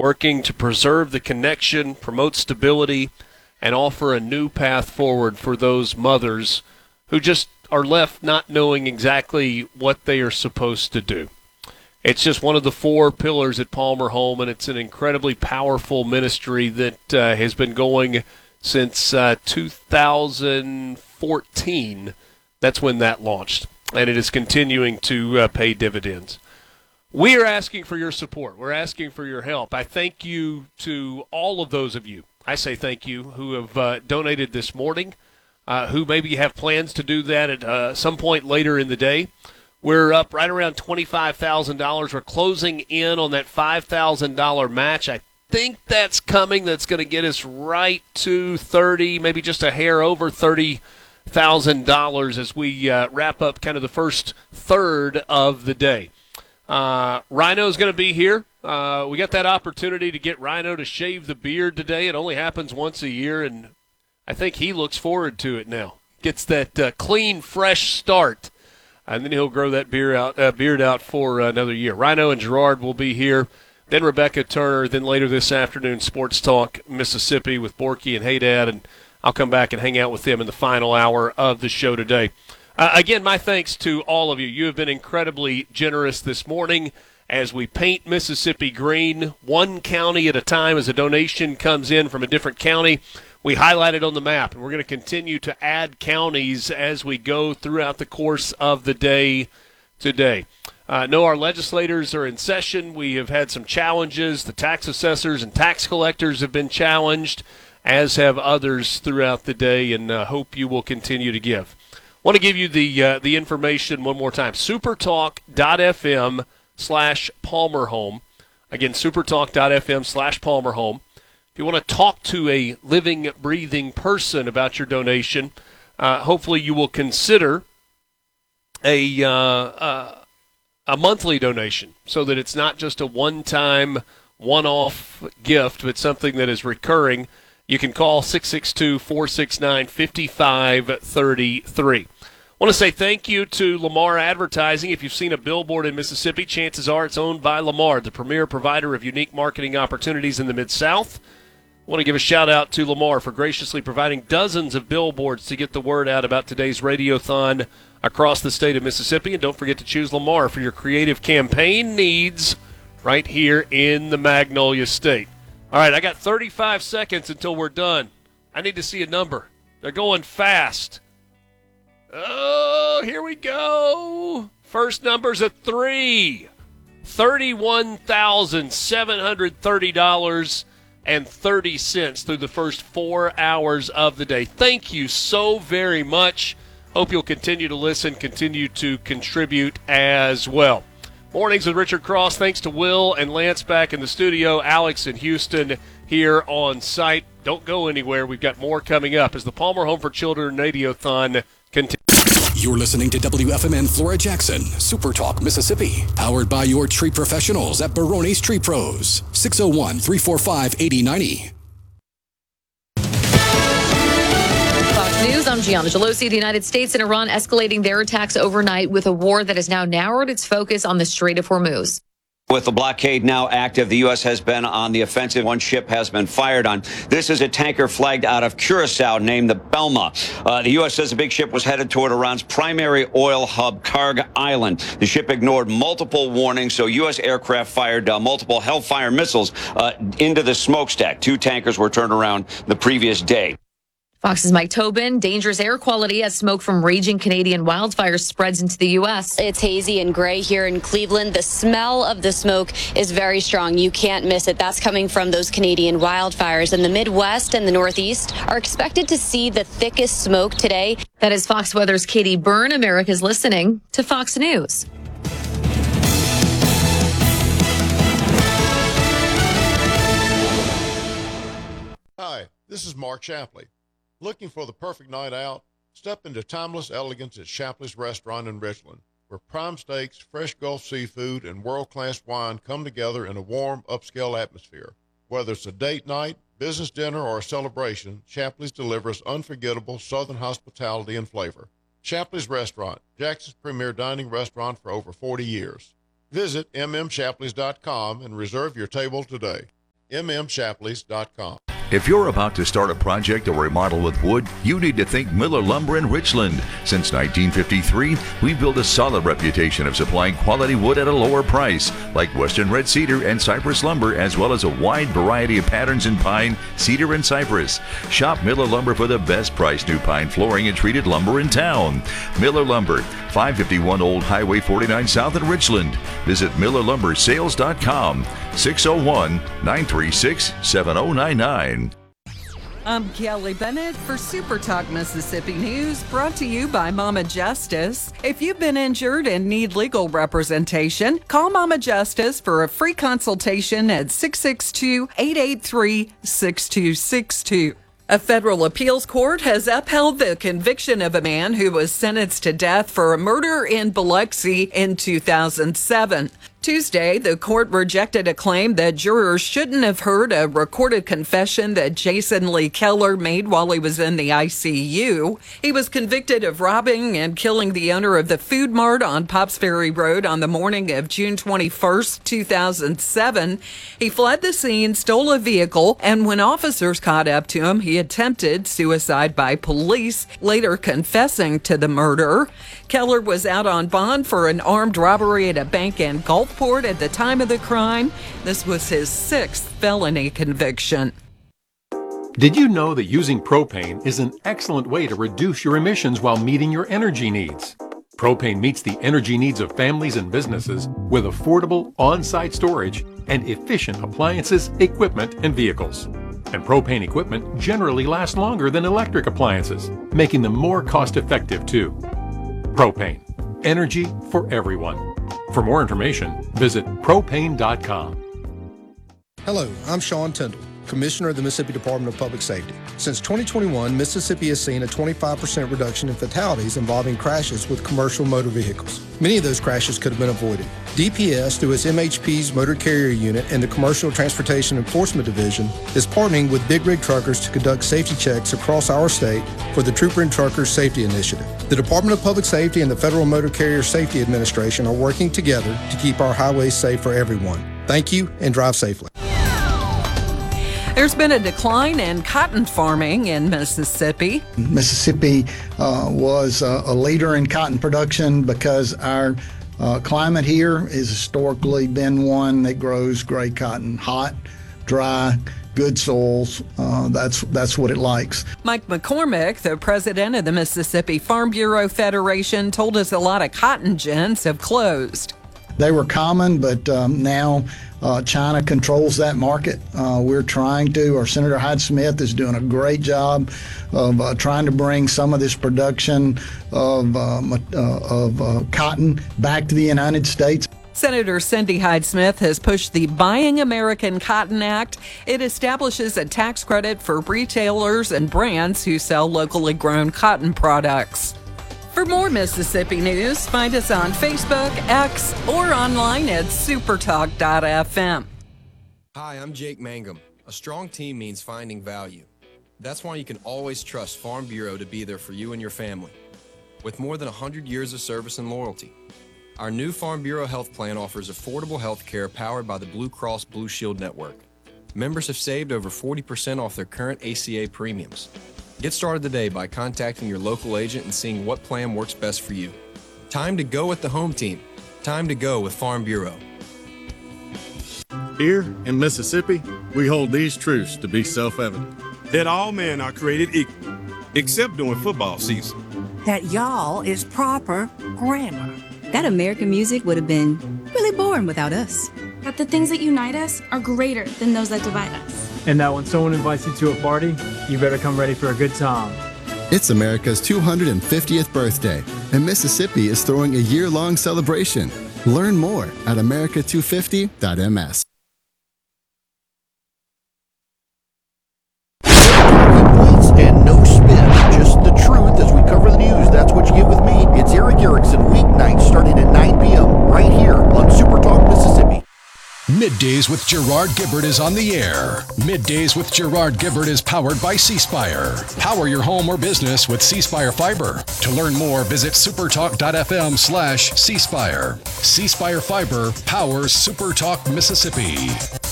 working to preserve the connection, promote stability, and offer a new path forward for those mothers who just are left not knowing exactly what they are supposed to do. It's just one of the 4 pillars at Palmer Home, and it's an incredibly powerful ministry that has been going since 2014. That's when that launched, and it is continuing to pay dividends. We are asking for your support. We're asking for your help. I thank you to all of those of you, I say thank you, who have donated this morning, who maybe have plans to do that at some point later in the day. We're up right around $25,000. We're closing in on that $5,000 match. I think that's coming. That's going to get us right to 30, maybe just a hair over $30,000 as we wrap up kind of the first third of the day. Rhino's going to be here. We got that opportunity to get Rhino to shave the beard today. It only happens once a year, and I think he looks forward to it now. Gets that clean, fresh start. And then he'll grow that beard out for another year. Rhino and Gerard will be here. Then Rebecca Turner. Then later this afternoon, Sports Talk Mississippi with Borky and Haydad. And I'll come back and hang out with them in the final hour of the show today. Again, my thanks to all of you. You have been incredibly generous this morning as we paint Mississippi green, one county at a time. As a donation comes in from a different county, we highlight it on the map, and we're going to continue to add counties as we go throughout the course of the day today. Know our legislators are in session. We have had some challenges. The tax assessors and tax collectors have been challenged, as have others throughout the day, and hope you will continue to give. I want to give you the information one more time. supertalk.fm/PalmerHome. Again, supertalk.fm/PalmerHome. If you want to talk to a living, breathing person about your donation, hopefully you will consider a monthly donation so that it's not just a one-time, one-off gift, but something that is recurring. You can call 662-469-5533. I want to say thank you to Lamar Advertising. If you've seen a billboard in Mississippi, chances are it's owned by Lamar, the premier provider of unique marketing opportunities in the Mid-South. I want to give a shout-out to Lamar for graciously providing dozens of billboards to get the word out about today's Radiothon across the state of Mississippi. And don't forget to choose Lamar for your creative campaign needs right here in the Magnolia State. All right, I got 35 seconds until we're done. I need to see a number. They're going fast. Oh, here we go. First number's a 3. $31,730.30 through the first 4 hours of the day. Thank you so very much. Hope you'll continue to listen, continue to contribute as well. Mornings with Richard Cross. Thanks to Will and Lance back in the studio. Alex in Houston here on site. Don't go anywhere. We've got more coming up as the Palmer Home for Children Radiothon continues. You're listening to WFMN Flora Jackson, Super Talk Mississippi, powered by your tree professionals at Barone's Tree Pros, 601-345-8090. Fox News, I'm Gianna Gelosi. The United States and Iran escalating their attacks overnight with a war that has now narrowed its focus on the Strait of Hormuz. With the blockade now active, the U.S. has been on the offensive. One ship has been fired on. This is a tanker flagged out of Curacao named the Belma. The U.S. says the big ship was headed toward Iran's primary oil hub, Karg Island. The ship ignored multiple warnings, so U.S. aircraft fired multiple Hellfire missiles into the smokestack. 2 tankers were turned around the previous day. Fox's Mike Tobin, dangerous air quality as smoke from raging Canadian wildfires spreads into the U.S. It's hazy and gray here in Cleveland. The smell of the smoke is very strong. You can't miss it. That's coming from those Canadian wildfires. And the Midwest and the Northeast are expected to see the thickest smoke today. That is Fox Weather's Katie Byrne. America's listening to Fox News. Hi, this is Mark Shapley. Looking for the perfect night out? Step into timeless elegance at Shapley's Restaurant in Richland, where prime steaks, fresh Gulf seafood, and world-class wine come together in a warm, upscale atmosphere. Whether it's a date night, business dinner, or a celebration, Shapley's delivers unforgettable Southern hospitality and flavor. Shapley's Restaurant, Jackson's premier dining restaurant for over 40 years. Visit mmshapleys.com and reserve your table today. mmshapleys.com. If you're about to start a project or remodel with wood, you need to think Miller Lumber in Richland. Since 1953, we've built a solid reputation of supplying quality wood at a lower price, like Western Red Cedar and Cypress lumber, as well as a wide variety of patterns in pine, cedar, and cypress. Shop Miller Lumber for the best price new pine flooring and treated lumber in town. Miller Lumber, 551 Old Highway 49 South in Richland. Visit MillerLumberSales.com, 601-936-7099. I'm Kelly Bennett for Super Talk Mississippi News, brought to you by Mama Justice. If you've been injured and need legal representation, call Mama Justice for a free consultation at 662-883-6262. A federal appeals court has upheld the conviction of a man who was sentenced to death for a murder in Biloxi in 2007. Tuesday, the court rejected a claim that jurors shouldn't have heard a recorded confession that Jason Lee Keller made while he was in the ICU. He was convicted of robbing and killing the owner of the Food Mart on Pops Ferry Road on the morning of June 21st, 2007. He fled the scene, stole a vehicle, and when officers caught up to him, he attempted suicide by police, later confessing to the murder. Keller was out on bond for an armed robbery at a bank in Gulfport at the time of the crime. This was his 6th felony conviction. Did you know that using propane is an excellent way to reduce your emissions while meeting your energy needs? Propane meets the energy needs of families and businesses with affordable on-site storage and efficient appliances, equipment, and vehicles. And propane equipment generally lasts longer than electric appliances, making them more cost-effective too. Propane. Energy for everyone. For more information, visit propane.com. Hello, I'm Sean Tyndall, Commissioner of the Mississippi Department of Public Safety. Since 2021, Mississippi has seen a 25% reduction in fatalities involving crashes with commercial motor vehicles. Many of those crashes could have been avoided. DPS, through its MHP's Motor Carrier Unit and the Commercial Transportation Enforcement Division, is partnering with Big Rig Truckers to conduct safety checks across our state for the Trooper and Truckers Safety Initiative. The Department of Public Safety and the Federal Motor Carrier Safety Administration are working together to keep our highways safe for everyone. Thank you and drive safely. There's been a decline in cotton farming in Mississippi. Mississippi was a leader in cotton production because our climate here has historically been one that grows great cotton, hot, dry, good soils. That's what it likes. Mike McCormick, the president of the Mississippi Farm Bureau Federation, told us a lot of cotton gins have closed. They were common, but now China controls that market. We're trying to, or Senator Hyde Smith is doing a great job of trying to bring some of this production of cotton back to the United States. Senator Cindy Hyde Smith has pushed the Buying American Cotton Act. It establishes a tax credit for retailers and brands who sell locally grown cotton products. For more Mississippi news, find us on Facebook, X, or online at supertalk.fm. Hi, I'm Jake Mangum. A strong team means finding value. That's why you can always trust Farm Bureau to be there for you and your family. With more than 100 years of service and loyalty, our new Farm Bureau Health Plan offers affordable health care powered by the Blue Cross Blue Shield Network. Members have saved over 40% off their current ACA premiums. Get started today by contacting your local agent and seeing what plan works best for you. Time to go with the home team. Time to go with Farm Bureau. Here in Mississippi, we hold these truths to be self-evident. That all men are created equal, except during football season. That y'all is proper grammar. That American music would have been really boring without us. That the things that unite us are greater than those that divide us. And that when someone invites you to a party, you better come ready for a good time. It's America's 250th birthday, and Mississippi is throwing a year-long celebration. Learn more at america250.ms. Points and no spin, just the truth as we cover the news. That's what you get with me. It's Eric Erickson, weeknights starting at 9 p.m. right here on Super Talk Mississippi. Middays with Gerard Gibbert is on the air. Middays with Gerard Gibbert is powered by C Spire. Power your home or business with C Spire Fiber. To learn more, visit supertalk.fm/C Spire. C Spire Fiber powers Super Talk Mississippi.